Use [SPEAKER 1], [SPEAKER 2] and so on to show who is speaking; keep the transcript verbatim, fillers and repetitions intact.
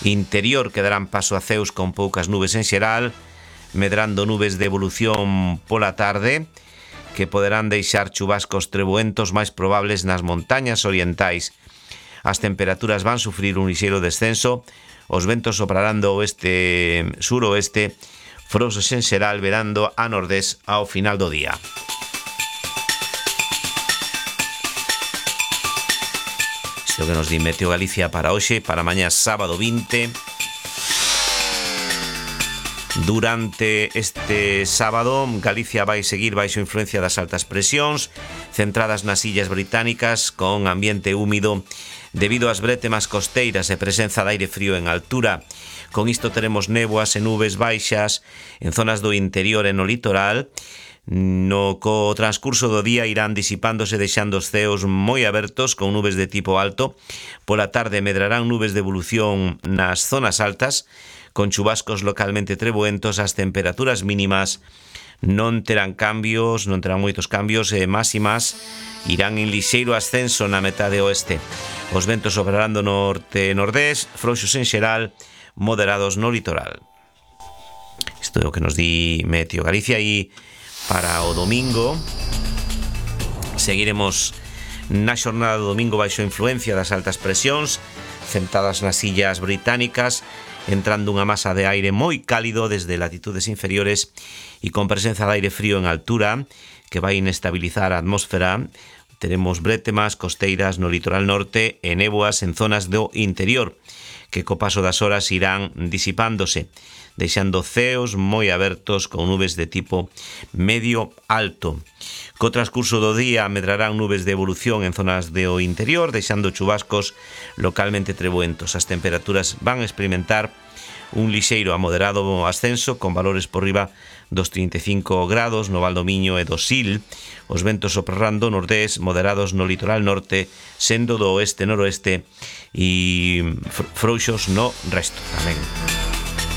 [SPEAKER 1] interior quedarán paso a ceus con poucas nubes en xeral, medrando nubes de evolución pola tarde, que poderán deixar chubascos treboentos máis probables nas montañas orientais. As temperaturas van sufrir un lixeiro descenso, os ventos soprarán do oeste suroeste, frosos en xeral verando a nordés ao final do día. Isto que nos di Meteo Galicia para hoxe, para mañá sábado vinte. Durante este sábado, Galicia vai seguir baixo influencia das altas presións, centradas nas illas británicas, con ambiente húmido, debido ás brétemas costeiras e presenza de aire frío en altura. Con isto teremos néboas e nubes baixas en zonas do interior e no litoral. No co transcurso do día irán disipándose deixando os ceos moi abertos con nubes de tipo alto. Pola tarde medrarán nubes de evolución nas zonas altas con chubascos localmente treboentos. As temperaturas mínimas non terán cambios, non terán moitos cambios e máximas irán en lixeiro ascenso na metade oeste. Os ventos soprarán do norte e nordés, frouxos en xeral, moderados no litoral. Isto é o que nos di Meteo Galicia. E para o domingo seguiremos na xornada do domingo baixo a influencia das altas presións centradas nas illas británicas, entrando unha masa de aire moi cálido desde latitudes inferiores e con presenza de aire frío en altura que vai inestabilizar a atmósfera. Teremos brétemas costeiras no litoral norte e néboas en zonas do interior que co paso das horas irán disipándose, deixando ceos moi abertos con nubes de tipo medio alto. Co transcurso do día medrarán nubes de evolución en zonas do interior, deixando chubascos localmente treboentos. As temperaturas van a experimentar un lixeiro a moderado ascenso con valores por riba dos trinta e cinco grados no Val do Miño e do Sil. Os ventos soprarán do nordés, moderados no litoral norte, sendo do oeste noroeste e frouxos no resto tamén.